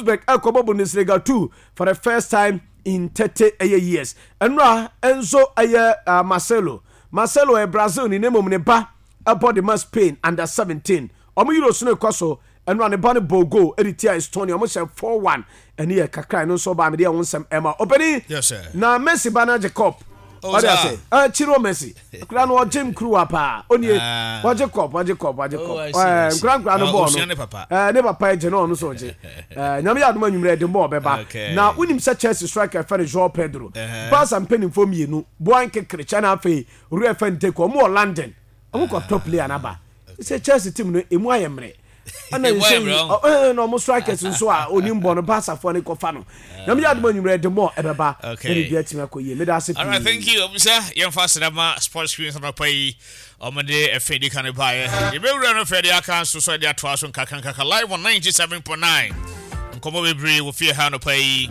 Wolfsburg ekobo Bundesliga 2 for the first time in 30 years. Enra enzo Marcelo Brazil ni name ne ba about the Spain under 17. Omo Euros no ekoso enra ne ba ne Bogo Eritia Estonia omo 4-1 ene ye kakra no so ba me de wonsem Emma Openi. Yes sir. Na Messi bana Jacob. What do I say? Chiro Messi. Kran wa Jim Crew apa. Oni wa Jacob. Grand no ball. Ne papa je no so je. Nyame ya adoma nwumre de ball beba. Na unim se Chelsea striker fa ne Joao Pedro. Pass and penny for mienu. Boan ke Cristiano afi. Ru fa nte ko mo London. Amu ko top player na ba. Se Chelsea team no emu ayemre. Ana no mo strikers nso a onim ball no pass afo ne ko fa no. Nyame ya adoma nwumre de ball ebeba. Okay. All right, thank you. Young fast na sports screen na pay omade efedi kan buy. You be run efedi account so dey atwa so kaka live on 97.9. Nkomo bebre wo fear how no pay.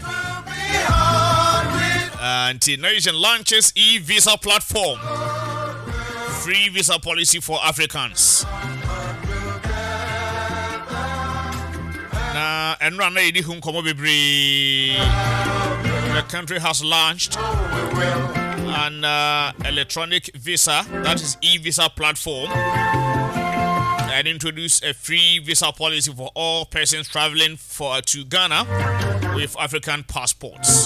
Until Nation launches e-visa platform. Free visa policy for Africans. And run lady whom come over. The country has launched an electronic visa, that is e-visa platform, and introduced a free visa policy for all persons traveling to Ghana with African passports.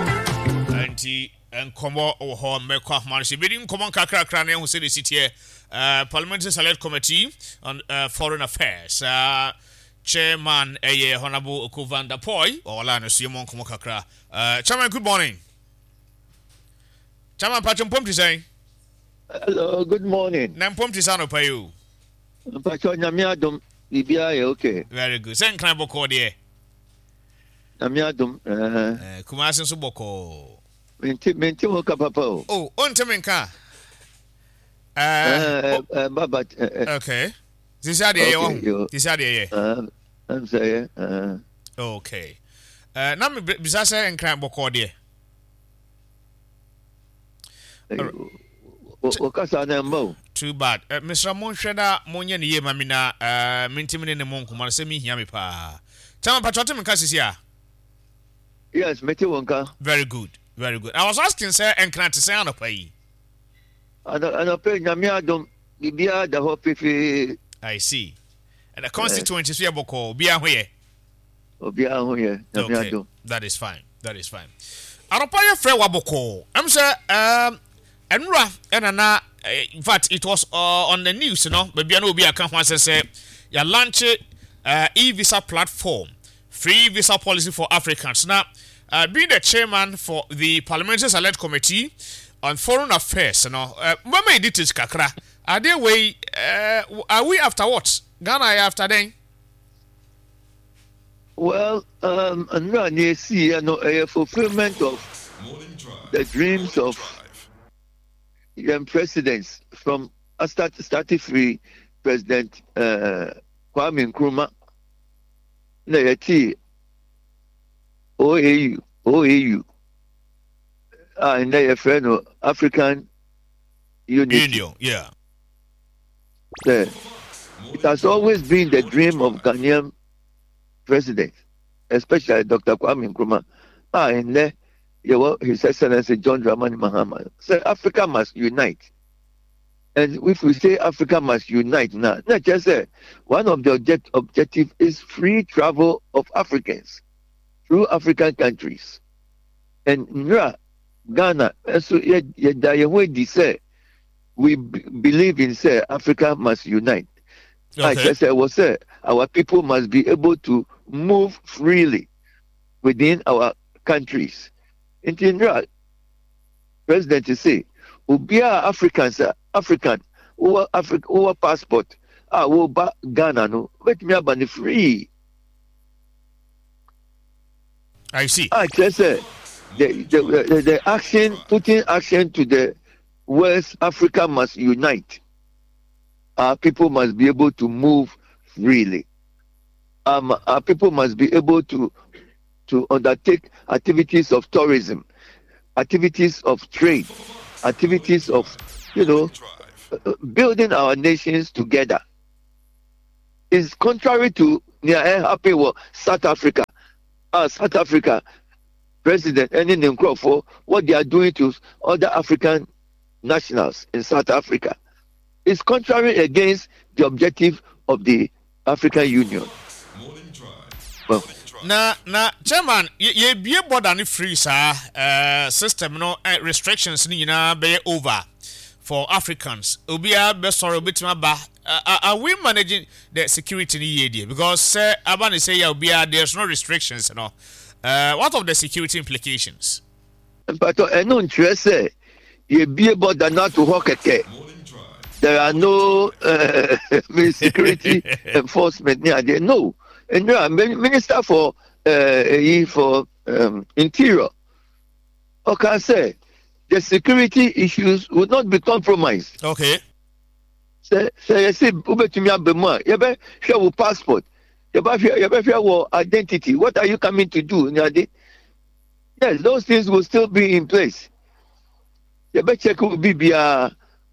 And come on, make up marriage. Bidding come on, Kakra who said the city Parliamentary Select Committee on Foreign Affairs. Chairman Honorable Okuvan Dapoy or Lana Simon Komokakra. Chairman, good morning. Chairman Pachon Pump to say. Hello, good morning. Nam Pump to Sano Payu. Pachon Yamiadum, Libya, okay. Very good. Send Knaboko, dear. Yamiadum, Kumasin Suboko. Mentimo Capapo. Oh, on Temenka. But okay. This is the I'm saying, okay. Now, Bisasa and Cram Bocordia. Too bad. Mr. Monshada, Monian Ye Mamina, Mintimin in the Monk, Semi Yamipa. Tell me, Patrotim and Cassia. Yes, Metiwonka. Very good, very good. I was asking, sir, and can I say on a pay? And I pay Yamiadum, Libya, the whole Pifi. I see. And the constituency is Boko, Biahoye. Okay, that is fine. That is fine. I don't pay a fair waboko. I'm sure, and rough, and in fact, it was on the news, you know, but I know be a company say, you launch e-visa platform, free visa policy for Africans. Now, being the chairman for the Parliamentary Select Committee on Foreign Affairs, you know, when I did this, Kakra. Are they way? Are we after what? Ghana after then? Well, you see, a fulfillment of the dreams of young presidents from starting free President Kwame Nkrumah, OAU, and their friend of African Union, yeah. It has always been the dream of Ghanaian presidents, especially Dr. Kwame Nkrumah. And there, His Excellency John Dramani Mahama said Africa must unite. And if we say Africa must unite now, not just say one of the objective is free travel of Africans through African countries. And Ghana, so we believe in say Africa must unite. Okay. I just say our people must be able to move freely within our countries. In President say, "Ubia Africans, African, our passport, Ghana no, let me have free." I see. I just say the action, putting action to the West Africa must unite. Our people must be able to move freely. Our people must be able to undertake activities of tourism, activities of trade, activities of, building our nations together. It's contrary to South Africa. South Africa president and in Nkrofo, what they are doing to other African nationals in South Africa is contrary against the objective of the African Union. Well, na chairman ye be border ni free system no restrictions ni na be over for Africans. Obia be sorry obitima ba are we managing the security ni ye because abani say ya obia there's no restrictions no. What of the security implications? But no interest ye be border not to hokeke. There are no security enforcement near there. No. And Minister for Interior, okay, say the security issues would not be compromised. Okay. Say, Ubetumia Bema, you share with passport, you share with identity. What are you coming to do? Yes, those things will still be in place. You better check with BBR.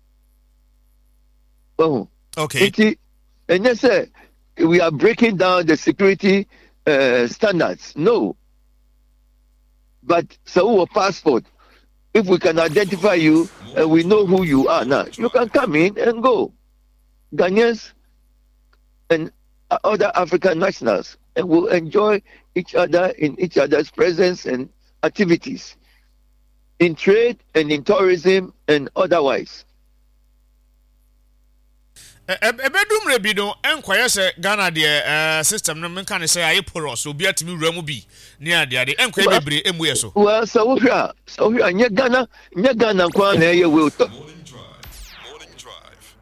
Oh, okay. And yes, sir. We are breaking down the security standards. No. But so passport, if we can identify you and we know who you are now, you can come in and go. Ghanaians and other African nationals and will enjoy each other in each other's presence and activities in trade and in and otherwise. Ebedum rebi no enkwaya se Ghana de system no menka ne say aye poros obi atimi wura mu bi ne ade ade enkwaya bebre emuye so. Well, so hwa nye Ghana kwa na ye we to. Morning drive.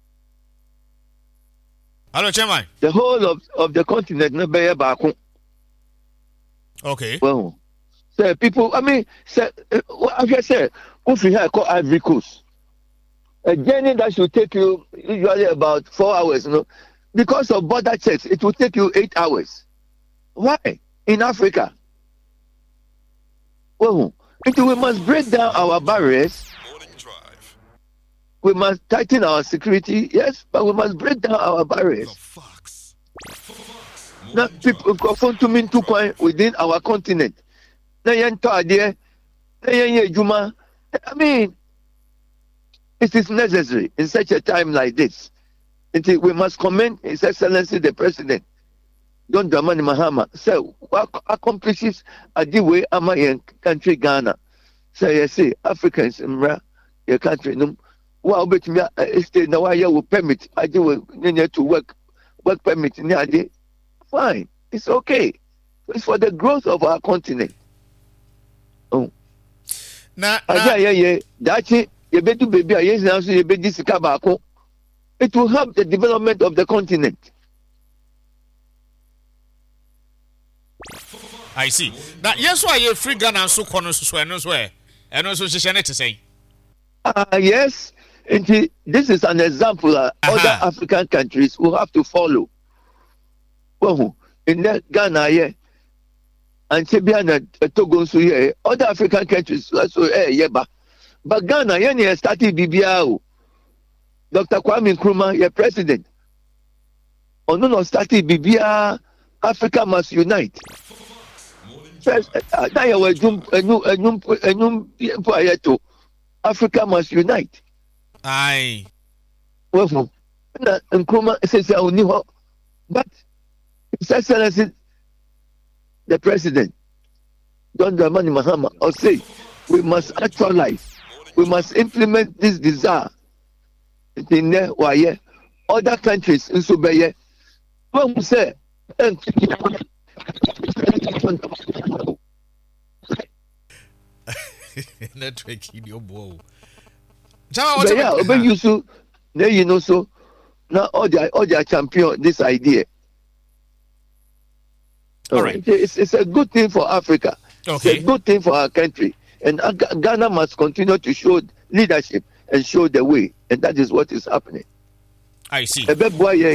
Hello chairman. The whole of the continent no be back. Okay. Well, so people, I mean, say I just say if you have called Ivory Coast, a journey that should take you usually about 4 hours, because of border checks, it will take you 8 hours. Why? In Africa. Well, we must break down our barriers. We must tighten our security, yes, but we must break down our barriers. Now, people come to me within our continent. I mean, it is necessary in such a time like this. We must commend His Excellency the President, John Dramani Mahama. So, what accomplishes a way Amayan country Ghana? So, you see, Africans in your country, well, but me, stay now. I will permit. I do need to work permit. Fine, it's okay. It's for the growth of our continent. Oh, yeah. That's it. It will help the development of the continent. I see. Now, yes, why you free Ghana so corners and also to say. Yes, and this is an example that other African countries will have to follow. Well, in Ghana, yeah, and Sebiana, Togo, so yeah, other African countries, so yeah, but Ghana, yeah, started BBR. Dr. Kwame Nkrumah, your president. Oh no, started BBR. Africa must unite. First, Africa must unite. Aye. Well, Nkrumah says, but His Excellency, the president, John Dramani Mahama, or say, we must actualize. We must implement this desire in there. Why? Other countries in Subaya, when we say, network in your ball. You so there you know so now all their champion this idea. All right, it's a good thing for Africa. Okay. It's a good thing for our country. And Ghana must continue to show leadership and show the way. And that is what is happening. I see. The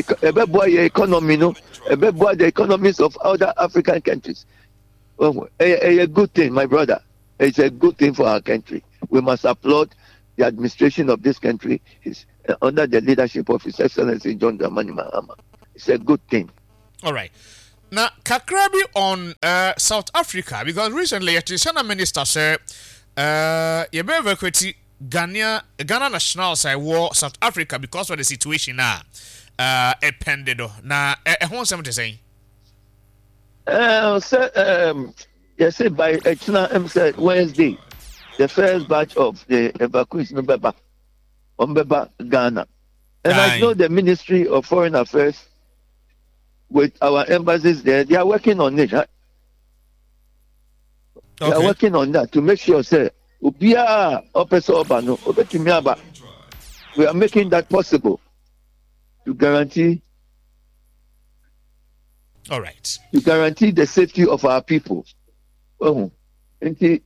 economies of other African countries. A good thing, my brother. It's a good thing for our country. We must applaud the administration of this country under the leadership of His Excellency John Dramani Mahama. It's a good thing. All right. Now, Kakrabi on South Africa, because recently a China minister said, you better equity Ghana national side war South Africa because of the situation now. Pended now. What's something saying? Yes, by China said Wednesday, the first batch of the evacuees Mbeba, Ghana, and I know the Ministry of Foreign Affairs. With our embassies there, they are working on it. Huh? They are working on that to make sure, say, we are making that possible to guarantee. All right. To guarantee the safety of our people. But it's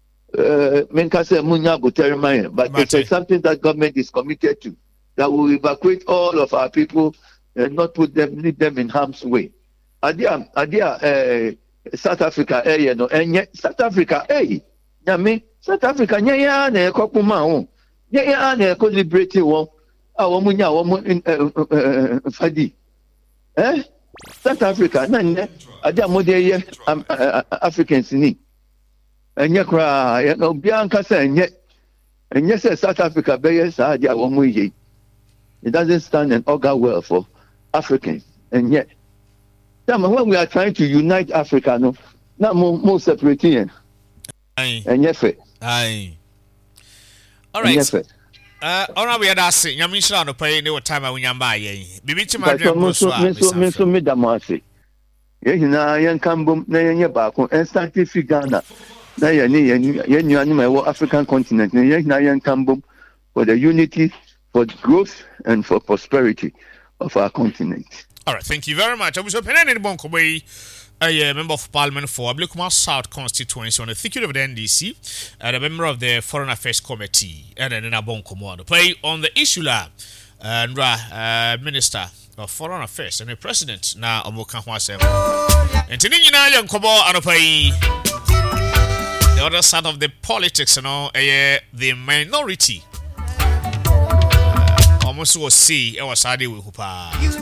something that government is committed to, that will evacuate all of our people and not leave them in harm's way. Adia, South Africa, no, and yet South Africa, South Africa, ne kokuma ne ko liberate won. Munya fadi. South Africa, na adia modeye Africans ni. Enye kra, obi anka say enye say South Africa be sa adia ye. It doesn't stand and augur well for Africans, and yet, when we are trying to unite Africa, no, not more separating, and yes, aye. All right. All right, we are asking. You mean no pay no time when you buy ye. Bibi chima me so me damasi. Ye na yan kambum na yan baako instant fi Ghana. Na yan ni yan African continent. Ye na yan kambum for the unity, for growth, and for prosperity of our continent. All right, thank you very much. I was opening in Bonkobe, a member of Parliament for Ablekuma South constituency on the ticket of the NDC, and a member of the Foreign Affairs Committee, and then in Bonkomo to play on the issue and Minister of Foreign Affairs and the President now Omoka Hwasem. And today na young Kobo Anopai, the other side of the politics, the minority. Almost was see, I was Adi Wupa.